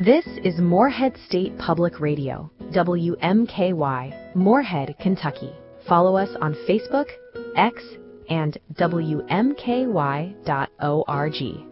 This is Moorhead State Public Radio, WMKY, Moorhead, Kentucky. Follow us on Facebook, X, and WMKY.org.